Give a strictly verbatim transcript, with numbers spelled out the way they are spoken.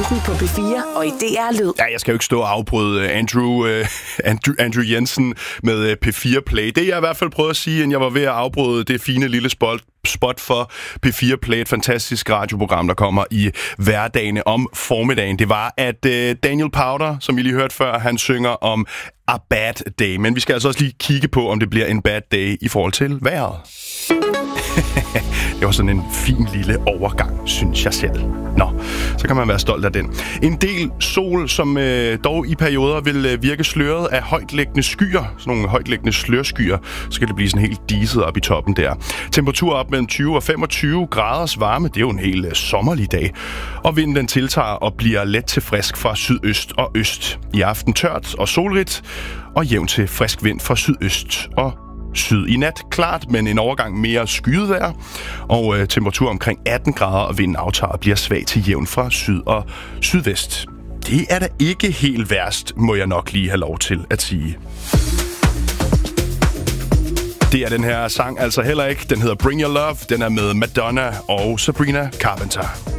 enten på P fire og i D R Lyd. Ja, jeg skal jo ikke stå og afbryde Andrew, uh, Andrew, Andrew Jensen med uh, P fire Play. Det jeg i hvert fald prøvede at sige, inden jeg var ved at afbryde det fine lille spot, spot for P fire Play, et fantastisk radioprogram, der kommer i hverdagene om formiddagen. Det var, at uh, Daniel Powter, som I lige hørte før, han synger om A Bad Day. Men vi skal altså også lige kigge på, om det bliver en bad day i forhold til vejret. Det var sådan en fin lille overgang, synes jeg selv. Nå, så kan man være stolt af den. En del sol, som øh, dog i perioder vil øh, virke sløret af højtliggende skyer. Sådan nogle højtliggende slørskyer. Så kan det blive sådan helt diset op i toppen der. Temperatur op mellem tyve og femogtyve graders varme. Det er jo en helt øh, sommerlig dag. Og vinden den tiltager og bliver let til frisk fra sydøst og øst. I aften tørt og solrigt. Og jævn til frisk vind fra sydøst og syd. I nat klart, men en overgang mere skyet vejr, og øh, temperatur omkring atten grader, og vinden aftager og bliver svag til jævn fra syd og sydvest. Det er da ikke helt værst, må jeg nok lige have lov til at sige. Det er den her sang altså heller ikke. Den hedder Bring Your Love. Den er med Madonna og Sabrina Carpenter.